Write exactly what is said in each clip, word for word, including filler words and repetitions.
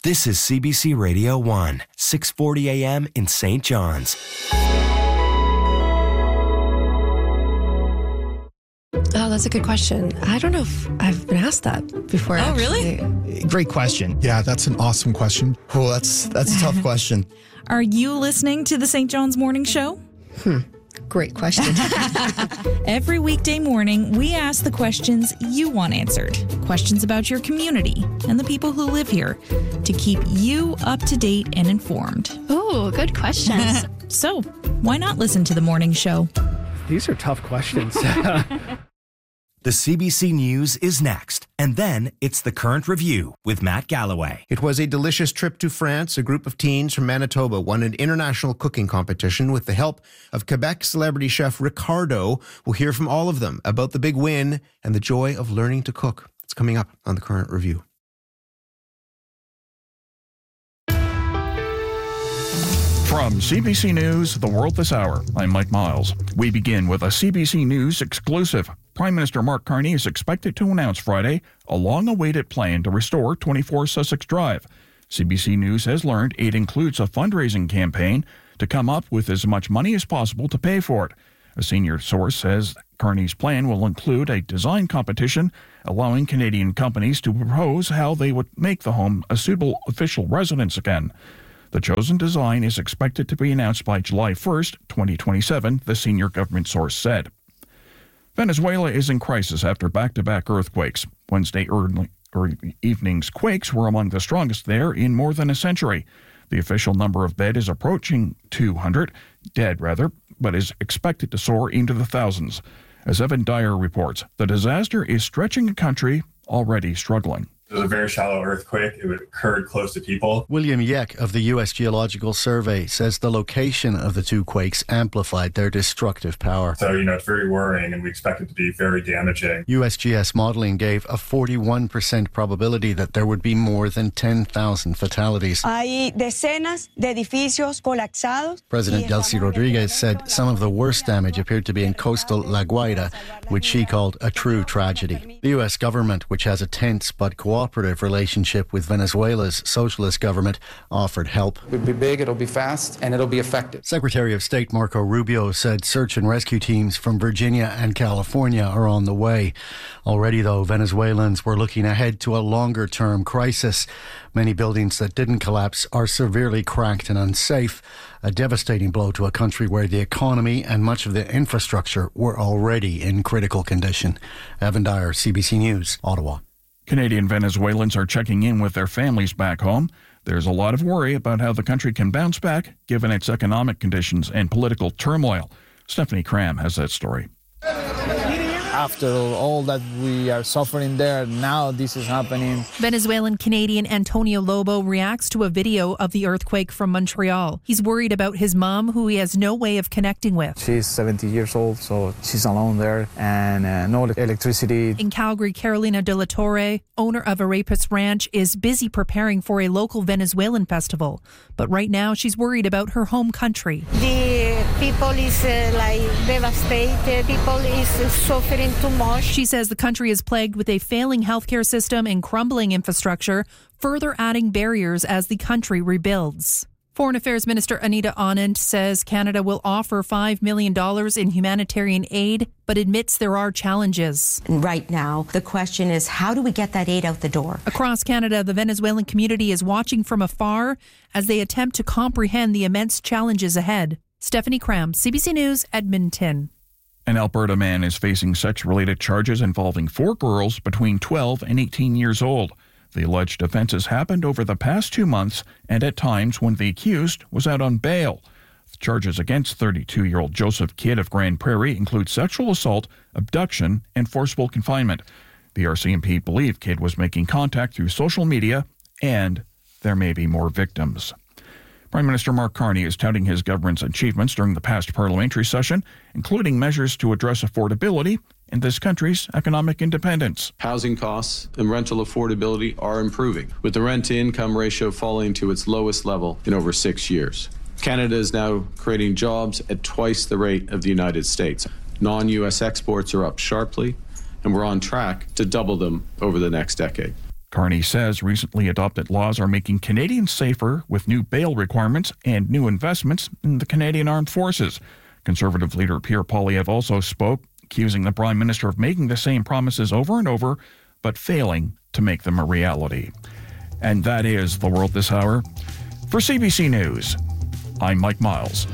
This is C B C Radio one, six forty a.m. in Saint John's. Oh, that's a good question. I don't know if I've been asked that before. Oh, actually. really? Great question. Yeah, that's an awesome question. Oh, that's that's a tough question. Are you listening to the Saint John's Morning Show? Hmm. Great question. Every weekday morning, we ask the questions you want answered. Questions about your community and the people who live here to keep you up to date and informed. Oh, good questions. So, why not listen to the morning show? These are tough questions. The C B C News is next, and then it's The Current Review with Matt Galloway. It was a delicious trip to France. A group of teens from Manitoba won an international cooking competition with the help of Quebec celebrity chef Ricardo. We'll hear from all of them about the big win and the joy of learning to cook. It's coming up on The Current Review. From C B C News, The World This Hour, I'm Mike Miles. We begin with a C B C News exclusive. Prime Minister Mark Carney is expected to announce Friday a long-awaited plan to restore twenty-four Sussex Drive. C B C News has learned it includes a fundraising campaign to come up with as much money as possible to pay for it. A senior source says Carney's plan will include a design competition allowing Canadian companies to propose how they would make the home a suitable official residence again. The chosen design is expected to be announced by July first, twenty twenty-seven, the senior government source said. Venezuela is in crisis after back-to-back earthquakes. Wednesday early, early evening's quakes were among the strongest there in more than a century. The official number of dead is approaching two hundred, dead rather, but is expected to soar into the thousands. As Evan Dyer reports, the disaster is stretching a country already struggling. It was a very shallow earthquake. It occurred close to people. William Yeck of the U S Geological Survey says the location of the two quakes amplified their destructive power. So, you know, it's very worrying, and we expect it to be very damaging. U S G S modelling gave a forty-one percent probability that there would be more than ten thousand fatalities. Hay decenas de edificios colapsados. President Delcy Rodriguez said some of the worst damage appeared to be in coastal La Guaira, which she called a true tragedy. The U S government, which has a tense but cooperative cooperative relationship with Venezuela's socialist government, offered help. It'll be big, it'll be fast, and it'll be effective. Secretary of State Marco Rubio said search and rescue teams from Virginia and California are on the way. Already, though, Venezuelans were looking ahead to a longer-term crisis. Many buildings that didn't collapse are severely cracked and unsafe, a devastating blow to a country where the economy and much of the infrastructure were already in critical condition. Evan Dyer, C B C News, Ottawa. Canadian Venezuelans are checking in with their families back home. There's a lot of worry about how the country can bounce back given its economic conditions and political turmoil. Stephanie Cram has that story. After all that we are suffering there, now this is happening. Venezuelan Canadian Antonio Lobo reacts to a video of the earthquake from Montreal. He's worried about his mom, who he has no way of connecting with. She's seventy years old, so she's alone there, and uh, no electricity. In Calgary, Carolina de la Torre, owner of Arepas Ranch, is busy preparing for a local Venezuelan festival. But right now, she's worried about her home country. The people is uh, like devastated. People is suffering too much. She says the country is plagued with a failing healthcare system and crumbling infrastructure, further adding barriers as the country rebuilds. Foreign Affairs Minister Anita Anand says Canada will offer five million dollars in humanitarian aid, but admits there are challenges. Right now, the question is, how do we get that aid out the door? Across Canada, the Venezuelan community is watching from afar as they attempt to comprehend the immense challenges ahead. Stephanie Cram, C B C News, Edmonton. An Alberta man is facing sex-related charges involving four girls between twelve and eighteen years old. The alleged offenses happened over the past two months and at times when the accused was out on bail. The charges against thirty-two-year-old Joseph Kidd of Grand Prairie include sexual assault, abduction, and forcible confinement. The R C M P believe Kidd was making contact through social media, and there may be more victims. Prime Minister Mark Carney is touting his government's achievements during the past parliamentary session, including measures to address affordability and this country's economic independence. Housing costs and rental affordability are improving, with the rent-to-income ratio falling to its lowest level in over six years. Canada is now creating jobs at twice the rate of the United States. Non-U S exports are up sharply, and we're on track to double them over the next decade. Carney says recently adopted laws are making Canadians safer with new bail requirements and new investments in the Canadian Armed Forces. Conservative leader Pierre Poilievre also spoke, accusing the Prime Minister of making the same promises over and over, but failing to make them a reality. And that is The World This Hour. For C B C News, I'm Mike Miles.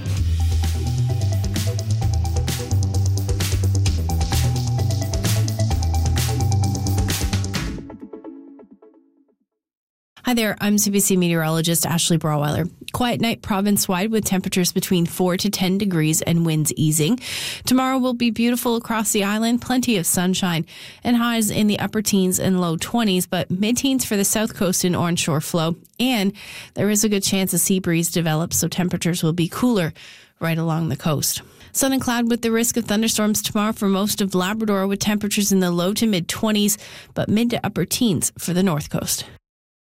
Hi there, I'm C B C meteorologist Ashley Brawweiler. Quiet night province-wide with temperatures between four to ten degrees and winds easing. Tomorrow will be beautiful across the island, plenty of sunshine, and highs in the upper teens and low twenties, but mid-teens for the south coast and Orange Shore flow. And there is a good chance a sea breeze develops, so temperatures will be cooler right along the coast. Sun and cloud with the risk of thunderstorms tomorrow for most of Labrador with temperatures in the low to mid-twenties, but mid to upper teens for the north coast.